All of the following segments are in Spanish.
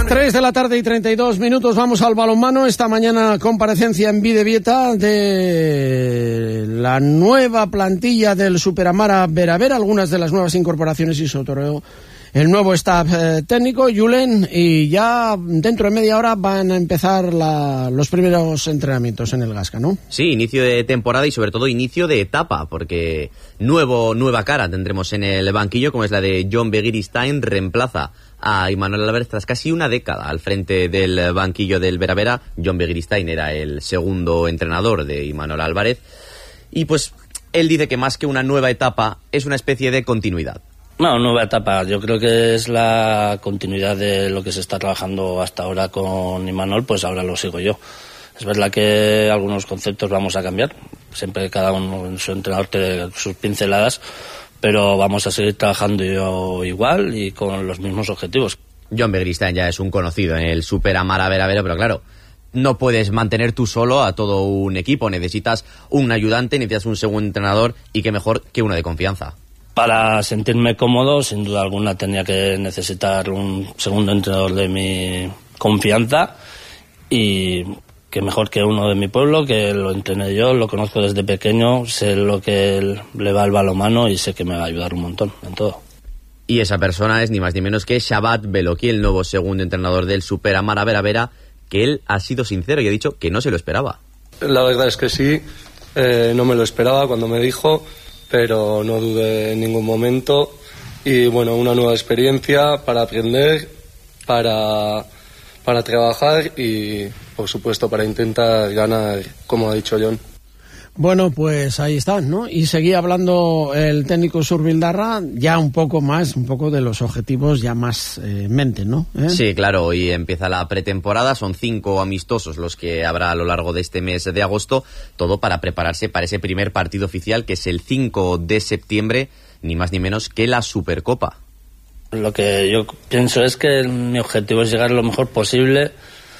3 de la tarde y 32 minutos, vamos al balonmano. Esta mañana comparecencia en Bidebieta de la nueva plantilla del Superamara Bera-Bera, algunas de las nuevas incorporaciones y se otorgó el nuevo staff técnico, Julen, y ya dentro de media hora van a empezar los primeros entrenamientos en el Gasca, ¿no? Sí, inicio de temporada y sobre todo inicio de etapa, porque nueva cara tendremos en el banquillo, como es la de Jon Begiristain, reemplaza a Imanol Álvarez tras casi una década al frente del banquillo del Bera-Bera. Jon Begiristain era el segundo entrenador de Imanol Álvarez y pues él dice que más que una nueva etapa es una especie de continuidad. No, nueva etapa. Yo creo que es la continuidad de lo que se está trabajando hasta ahora con Imanol, pues ahora lo sigo yo. Es verdad que algunos conceptos vamos a cambiar, siempre cada uno en su entrenador tiene sus pinceladas, pero vamos a seguir trabajando yo igual y con los mismos objetivos. Jon Begiristain ya es un conocido en el Superamara Bera-Bera, pero claro, no puedes mantener tú solo a todo un equipo, necesitas un ayudante, necesitas un segundo entrenador y qué mejor que uno de confianza. Para sentirme cómodo, sin duda alguna, tenía que necesitar un segundo entrenador de mi confianza y que mejor que uno de mi pueblo, que lo entrené yo, lo conozco desde pequeño, sé lo que le va al balonmano y sé que me va a ayudar un montón en todo. Y esa persona es ni más ni menos que Shabbat Beloki, el nuevo segundo entrenador del Superamara Bera-Bera, que él ha sido sincero y ha dicho que no se lo esperaba. La verdad es que sí, no me lo esperaba cuando me dijo, pero no dudé en ningún momento y bueno, una nueva experiencia para aprender, para trabajar y por supuesto para intentar ganar, como ha dicho Jon. Bueno, pues ahí están, ¿no? Y seguía hablando el técnico Zurbildarra ya un poco de los objetivos ya más en mente, ¿no? Sí, claro, hoy empieza la pretemporada, son 5 amistosos los que habrá a lo largo de este mes de agosto, todo para prepararse para ese primer partido oficial que es el 5 de septiembre, ni más ni menos que la Supercopa. Lo que yo pienso es que mi objetivo es llegar lo mejor posible,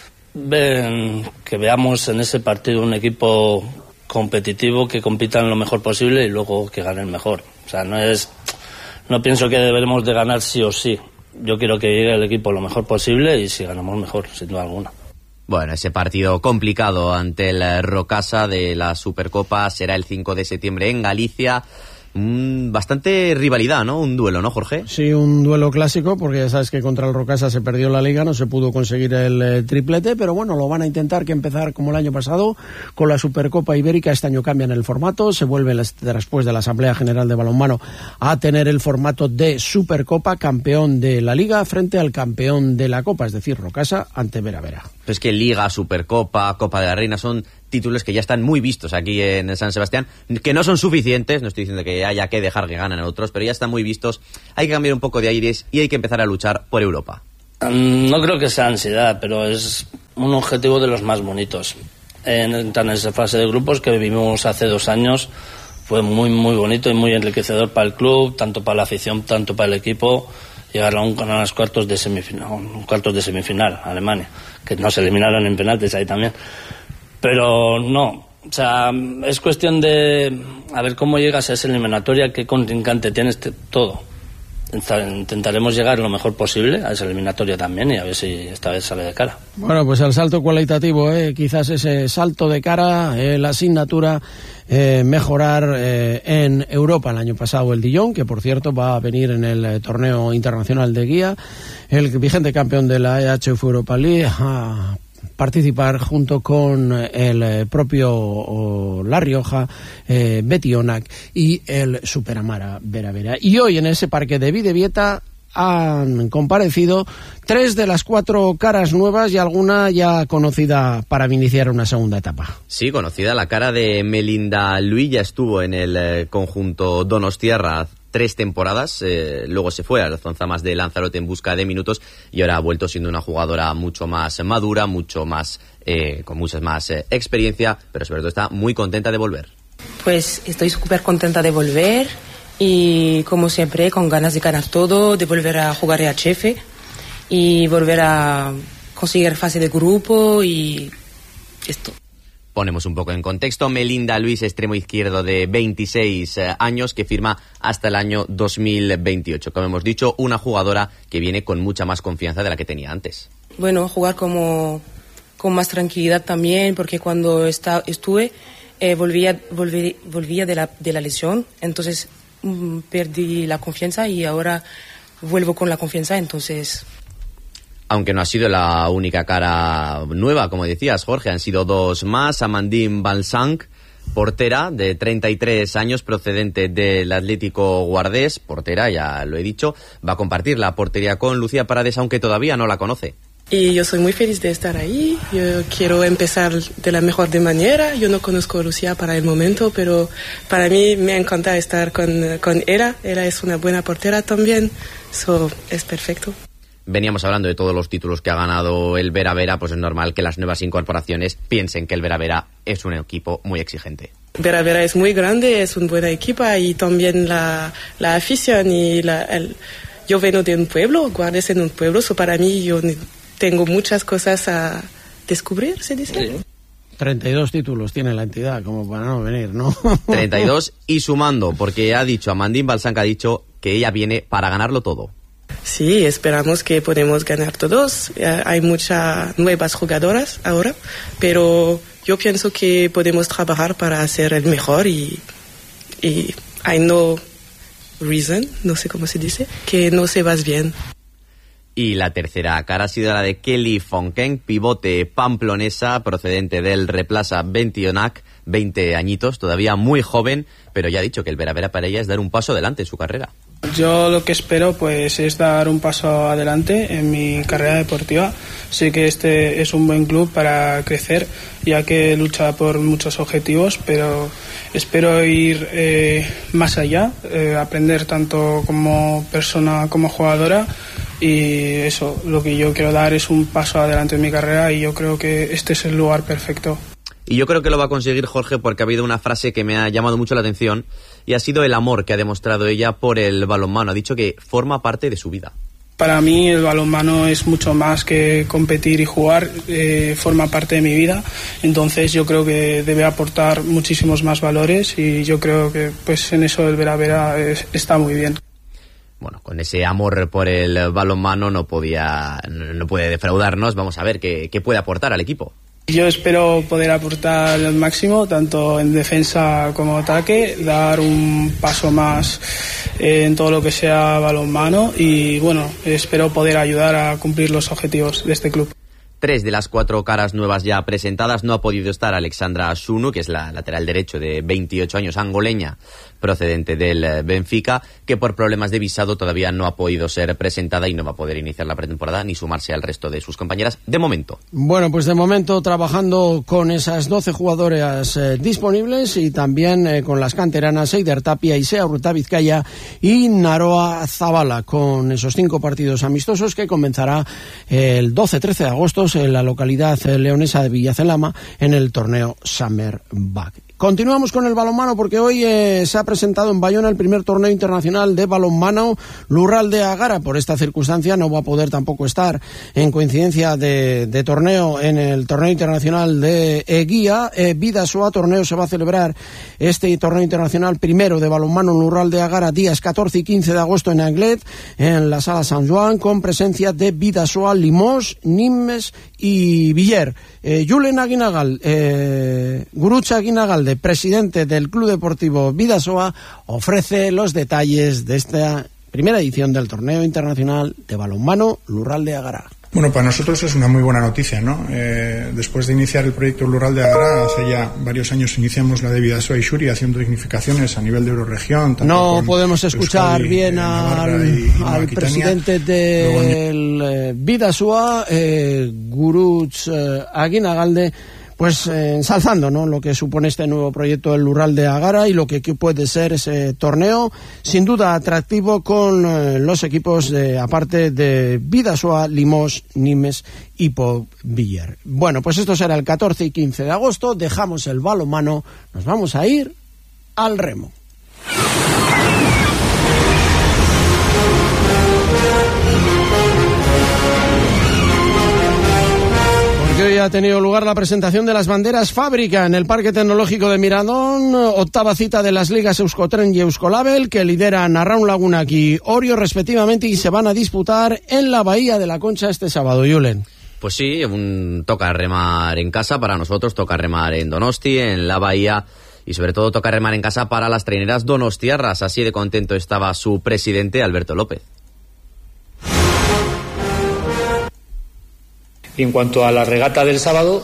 que veamos en ese partido un equipo competitivo, que compitan lo mejor posible y luego que ganen mejor. O sea, no pienso que deberemos de ganar sí o sí. Yo quiero que llegue el equipo lo mejor posible y si ganamos mejor, sin duda alguna. Bueno, ese partido complicado ante el Rocasa de la Supercopa será el 5 de septiembre en Galicia. Bastante rivalidad, ¿no? Un duelo, ¿no, Jorge? Sí, un duelo clásico, porque ya sabes que contra el Rocasa se perdió la liga, no se pudo conseguir el triplete, pero bueno, lo van a intentar que empezar como el año pasado con la Supercopa Ibérica. Este año cambian el formato, se vuelve después de la Asamblea General de Balonmano a tener el formato de Supercopa, campeón de la liga frente al campeón de la Copa, es decir, Rocasa ante Bera-Bera. Pues que Liga, Supercopa, Copa de la Reina son títulos que ya están muy vistos aquí en San Sebastián, que no son suficientes, no estoy diciendo que haya que dejar que ganen a otros, pero ya están muy vistos, hay que cambiar un poco de aires y hay que empezar a luchar por Europa. No creo que sea ansiedad, pero es un objetivo de los más bonitos. Entrar en esa fase de grupos que vivimos hace 2 años fue muy muy bonito y muy enriquecedor para el club, tanto para la afición, tanto para el equipo. Llegar a los cuartos de semifinal, Alemania, que nos eliminaron en penaltis ahí también. Pero no, o sea, es cuestión de a ver cómo llegas a esa eliminatoria, qué contrincante tienes, todo. Intentaremos llegar lo mejor posible a esa eliminatoria también y a ver si esta vez sale de cara. Bueno, pues el salto cualitativo, quizás ese salto de cara, la asignatura, mejorar en Europa. El año pasado el Dijon, que por cierto va a venir en el torneo internacional de guía, el vigente campeón de la EHF Europa League, a participar junto con el propio La Rioja, Betionac y el Superamara Bera-Bera. Y hoy en ese parque de Bidebieta han comparecido 3 de las 4 caras nuevas y alguna ya conocida para iniciar una segunda etapa. Sí, conocida la cara de Melinda Luis, ya estuvo en el conjunto donostiarra 3 temporadas, luego se fue a las Zonzamas de Lanzarote en busca de minutos y ahora ha vuelto siendo una jugadora mucho más madura, mucho más con mucha más experiencia, pero sobre todo está muy contenta de volver. Pues estoy súper contenta de volver y como siempre con ganas de ganar todo, de volver a jugar EHF y volver a conseguir fase de grupo y esto. Ponemos un poco en contexto. Melinda Luis, extremo izquierdo de 26 años, que firma hasta el año 2028. Como hemos dicho, una jugadora que viene con mucha más confianza de la que tenía antes. bueno, jugar con más tranquilidad también, porque cuando estuve volvía de la lesión, entonces perdí la confianza y ahora vuelvo con la confianza, entonces... Aunque no ha sido la única cara nueva, como decías, Jorge, han sido dos más. Amandine Balsanc, portera de 33 años, procedente del Atlético Guardés, portera, ya lo he dicho, va a compartir la portería con Lucía Parades, aunque todavía no la conoce. Y yo soy muy feliz de estar ahí, yo quiero empezar de la mejor de manera, yo no conozco a Lucía para el momento, pero para mí me encanta estar con ella es una buena portera también, es perfecto. Veníamos hablando de todos los títulos que ha ganado el Vera Vera, pues es normal que las nuevas incorporaciones piensen que el Vera Vera es un equipo muy exigente. Vera Vera es muy grande, es una buena equipa y también la afición y yo vengo de un pueblo, Guardés en un pueblo, para mí yo tengo muchas cosas a descubrir, ¿se dice? Sí. 32 títulos tiene la entidad, como para no venir, ¿no? 32 y sumando, porque Amandine Balsanc ha dicho que ella viene para ganarlo todo. Sí, esperamos que podemos ganar todos. Hay muchas nuevas jugadoras ahora, pero yo pienso que podemos trabajar para ser el mejor y hay no reason, no sé cómo se dice, que no se va bien. Y la tercera cara ha sido la de Kelly Fonken, pivote pamplonesa procedente del Replaza Bentionac, 20 añitos, todavía muy joven, pero ya ha dicho que el Vera Vera para ella es dar un paso adelante en su carrera. Yo lo que espero pues es dar un paso adelante en mi carrera deportiva. Sé que este es un buen club para crecer, ya que lucha por muchos objetivos, pero espero ir más allá, aprender tanto como persona como jugadora, y eso, lo que yo quiero dar es un paso adelante en mi carrera y yo creo que este es el lugar perfecto. Y yo creo que lo va a conseguir Jorge, porque ha habido una frase que me ha llamado mucho la atención y ha sido el amor que ha demostrado ella por el balonmano. Ha dicho que forma parte de su vida. Para mí el balonmano es mucho más que competir y jugar, forma parte de mi vida, entonces yo creo que debe aportar muchísimos más valores y yo creo que pues en eso el Vera Vera está muy bien. Bueno, con ese amor por el balonmano no puede defraudarnos. Vamos a ver qué puede aportar al equipo. Yo espero poder aportar el máximo, tanto en defensa como ataque, dar un paso más en todo lo que sea balonmano y, bueno, espero poder ayudar a cumplir los objetivos de este club. 3 de las 4 caras nuevas ya presentadas. No ha podido estar Alexandra Sunu, que es la lateral derecho de 28 años, angoleña, procedente del Benfica, que por problemas de visado todavía no ha podido ser presentada y no va a poder iniciar la pretemporada ni sumarse al resto de sus compañeras de momento. Bueno, pues de momento trabajando con esas 12 jugadoras disponibles y también con las canteranas Eider Tapia, Isea Urtavizcaya y Naroa Zabala, con esos 5 partidos amistosos que comenzará el 12-13 de agosto en la localidad leonesa de Villacelama en el torneo Summer Bag. Continuamos con el balonmano porque hoy se ha presentado en Bayona el primer torneo internacional de balonmano Lurralde Agara. Por esta circunstancia no va a poder tampoco estar en coincidencia de torneo en el torneo internacional de Eguía. Bidasoa torneo se va a celebrar este torneo internacional primero de balonmano Lurralde Agara días 14 y 15 de agosto en Anglet, en la Sala San Joan, con presencia de Bidasoa, Limos, Nimes y Villar. Julen Aguinagal, Gurucha Aguinagal, presidente del Club Deportivo Bidasoa, ofrece los detalles de esta primera edición del torneo internacional de balonmano Lurralde Agara. Bueno, para nosotros es una muy buena noticia, ¿no? Después de iniciar el proyecto Lurralde Agara, hace ya varios años iniciamos la de Bidasoa y Xuri haciendo dignificaciones a nivel de Eurorregión. No podemos escuchar Euskadi, bien al presidente del Bidasoa, Guruch Aguinagalde, pues ensalzando, ¿no?, lo que supone este nuevo proyecto del Lurralde Agara y lo que puede ser ese torneo, sin duda atractivo, con los equipos aparte de Bidasoa, Limos, Nimes y Villar. Bueno, pues esto será el 14 y 15 de agosto. Dejamos el balonmano, nos vamos a ir al remo. Hoy ha tenido lugar la presentación de las banderas Fábrica en el Parque Tecnológico de Miradón, octava cita de las ligas Euskotren y Euskolabel, que lideran Arraun Lagunak y Orio respectivamente, y se van a disputar en la Bahía de la Concha este sábado, Julen. Pues sí, toca remar en casa para nosotros, toca remar en Donosti, en la Bahía, y sobre todo toca remar en casa para las traineras donostiarras. Así de contento estaba su presidente, Alberto López. Y en cuanto a la regata del sábado,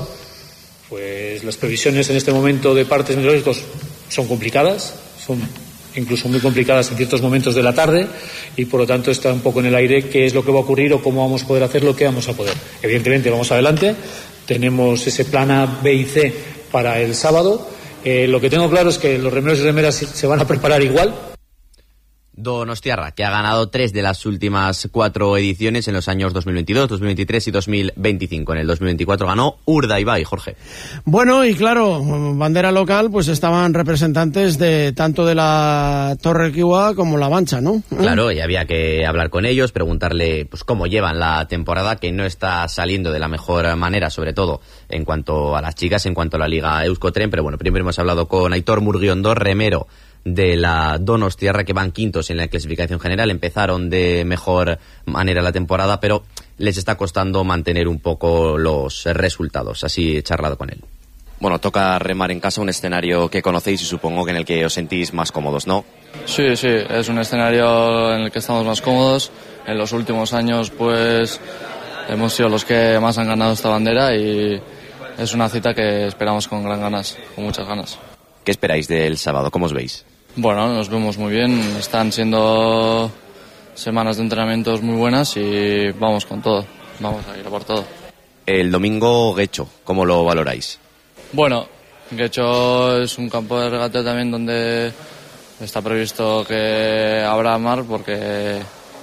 pues las previsiones en este momento de partes meteorológicos son complicadas, son incluso muy complicadas en ciertos momentos de la tarde, y por lo tanto está un poco en el aire qué es lo que va a ocurrir o cómo vamos a poder hacerlo, qué vamos a poder. Evidentemente vamos adelante, tenemos ese plan A, B y C para el sábado. Lo que tengo claro es que los remeros y remeras se van a preparar igual. Donostiarra, que ha ganado 3 de las últimas 4 ediciones en los años 2022, 2023 y 2025. En el 2024 ganó Urdaibai, Jorge. Bueno, y claro, bandera local, pues estaban representantes de tanto de la Torre Kiwa como la Mancha, ¿no? Claro, y había que hablar con ellos, preguntarle pues cómo llevan la temporada, que no está saliendo de la mejor manera, sobre todo en cuanto a las chicas, en cuanto a la Liga Euskotren. Pero bueno, primero hemos hablado con Aitor Murguiondo, remero de la Donostiarra, que van quintos en la clasificación general. Empezaron de mejor manera la temporada, pero les está costando mantener un poco los resultados. Así he charlado con él. Bueno, toca remar en casa, un escenario que conocéis y supongo que en el que os sentís más cómodos, ¿no? Sí, es un escenario en el que estamos más cómodos. En los últimos años, pues, hemos sido los que más han ganado esta bandera y es una cita que esperamos con muchas ganas. ¿Qué esperáis del sábado? ¿Cómo os veis? Bueno, nos vemos muy bien. Están siendo semanas de entrenamientos muy buenas y vamos con todo. Vamos a ir a por todo. El domingo, Guecho, ¿cómo lo valoráis? Bueno, Guecho es un campo de regateo también donde está previsto que habrá mar, porque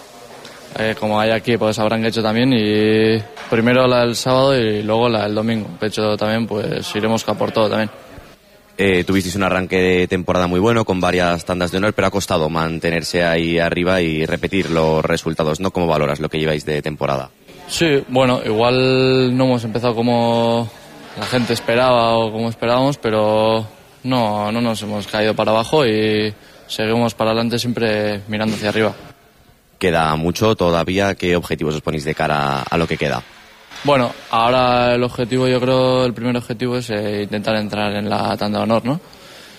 como hay aquí, pues habrá en Guecho también, y primero la del sábado y luego la del domingo. Guecho también, pues iremos a por todo también. Tuvisteis un arranque de temporada muy bueno con varias tandas de honor, pero ha costado mantenerse ahí arriba y repetir los resultados, ¿no? ¿Cómo valoras lo que lleváis de temporada? Sí, bueno, igual no hemos empezado como la gente esperaba o como esperábamos, pero no nos hemos caído para abajo y seguimos para adelante siempre mirando hacia arriba. ¿Queda mucho todavía? ¿Qué objetivos os ponéis de cara a lo que queda? Bueno, ahora el primer objetivo es intentar entrar en la tanda de honor, ¿no?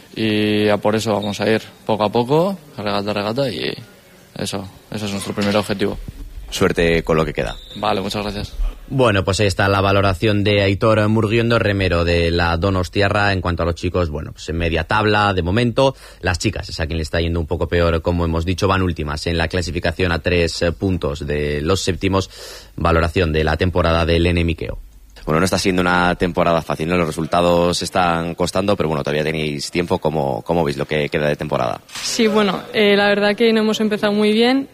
Y a por eso vamos a ir poco a poco, regata a regata, y eso es nuestro primer objetivo. Suerte con lo que queda. Vale, muchas gracias. Bueno, pues ahí está la valoración de Aitor Murguiondo, remero de la Donostiarra. En cuanto a los chicos, bueno, pues en media tabla de momento. Las chicas es a quien le está yendo un poco peor, como hemos dicho, van últimas en la clasificación a 3 puntos de los séptimos. Valoración de la temporada del Enemiqueo. Bueno, no está siendo una temporada fácil, ¿no? Los resultados están costando, pero bueno, todavía tenéis tiempo. ¿Cómo veis lo que queda de temporada? Sí, bueno, la verdad que no hemos empezado muy bien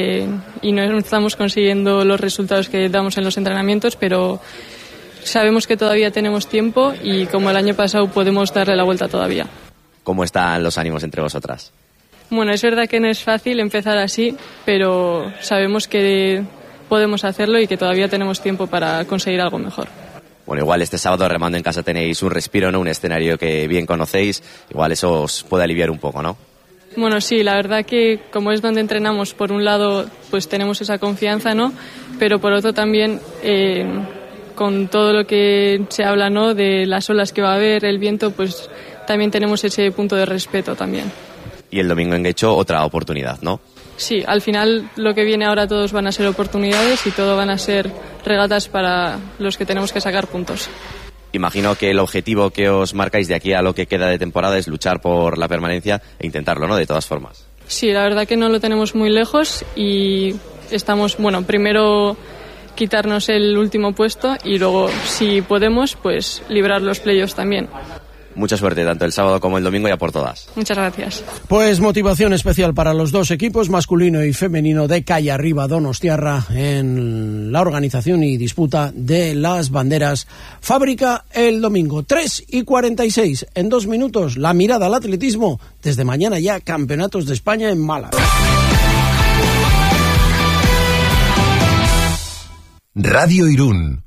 y no estamos consiguiendo los resultados que damos en los entrenamientos, pero sabemos que todavía tenemos tiempo y como el año pasado podemos darle la vuelta todavía. ¿Cómo están los ánimos entre vosotras? Bueno, es verdad que no es fácil empezar así, pero sabemos que podemos hacerlo y que todavía tenemos tiempo para conseguir algo mejor. Bueno, igual este sábado remando en casa tenéis un respiro, ¿no? Un escenario que bien conocéis, igual eso os puede aliviar un poco, ¿no? Bueno, sí, la verdad que como es donde entrenamos, por un lado pues tenemos esa confianza, ¿no? Pero por otro también con todo lo que se habla, ¿no? De las olas que va a haber, el viento, pues también tenemos ese punto de respeto también. Y el domingo en Guecho otra oportunidad, ¿no? Sí, al final lo que viene ahora todos van a ser oportunidades y todo van a ser regatas para los que tenemos que sacar puntos. Imagino que el objetivo que os marcáis de aquí a lo que queda de temporada es luchar por la permanencia e intentarlo, ¿no? De todas formas. Sí, la verdad que no lo tenemos muy lejos y estamos, bueno, primero quitarnos el último puesto y luego, si podemos, pues librar los playoffs también. Mucha suerte tanto el sábado como el domingo y a por todas. Muchas gracias. Pues motivación especial para los dos equipos, masculino y femenino, de calle arriba Donostiarra, en la organización y disputa de las banderas Fábrica el domingo. 3:46, en 2 minutos, la mirada al atletismo. Desde mañana ya, campeonatos de España en Málaga. Radio Irún.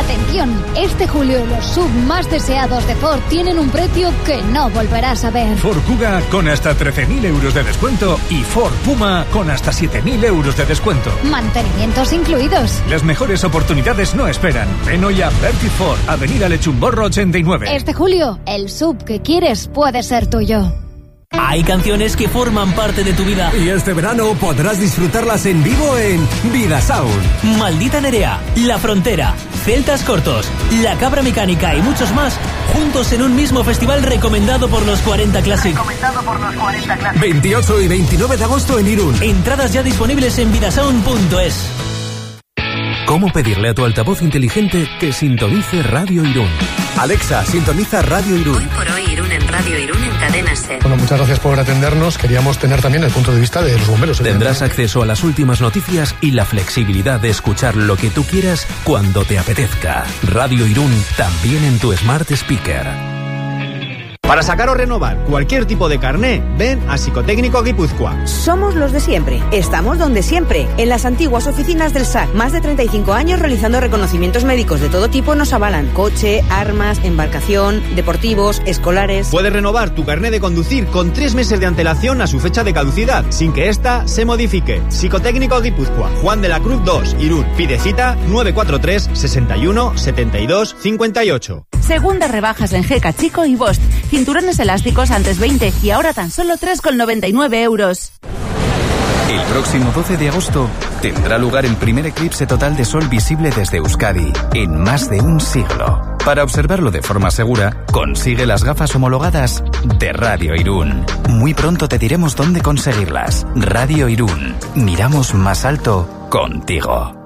Atención, este julio los SUV más deseados de Ford tienen un precio que no volverás a ver. Ford Kuga con hasta 13.000 euros de descuento y Ford Puma con hasta 7.000 euros de descuento. Mantenimientos incluidos. Las mejores oportunidades no esperan. Ven hoy a Berti Ford, Avenida Lechumborro 89. Este julio, el SUV que quieres puede ser tuyo. Hay canciones que forman parte de tu vida. Y este verano podrás disfrutarlas en vivo en Vida Sound. Maldita Nerea, La Frontera, Celtas Cortos, La Cabra Mecánica y muchos más, juntos en un mismo festival recomendado por los 40 Classic. 28 y 29 de agosto en Irún. Entradas ya disponibles en vidasound.es. ¿Cómo pedirle a tu altavoz inteligente que sintonice Radio Irún? Alexa, sintoniza Radio Irún. Hoy por hoy Irún en Radio Irún en Cadena SER. Bueno, muchas gracias por atendernos. Queríamos tener también el punto de vista de los bomberos. Tendrás acceso a las últimas noticias y la flexibilidad de escuchar lo que tú quieras cuando te apetezca. Radio Irún también en tu Smart Speaker. Para sacar o renovar cualquier tipo de carné, ven a Psicotécnico Guipúzcoa. Somos los de siempre. Estamos donde siempre, en las antiguas oficinas del SAC. Más de 35 años realizando reconocimientos médicos de todo tipo nos avalan. Coche, armas, embarcación, deportivos, escolares. Puedes renovar tu carné de conducir con 3 meses de antelación a su fecha de caducidad, sin que ésta se modifique. Psicotécnico Guipúzcoa, Juan de la Cruz 2, Irún. Pide cita 943 61 72 58. Segundas rebajas en Geca Chico y Bosch. Cinturones elásticos antes 20 y ahora tan solo 3,99 euros. El próximo 12 de agosto tendrá lugar el primer eclipse total de sol visible desde Euskadi en más de un siglo. Para observarlo de forma segura, consigue las gafas homologadas de Radio Irún. Muy pronto te diremos dónde conseguirlas. Radio Irún. Miramos más alto contigo.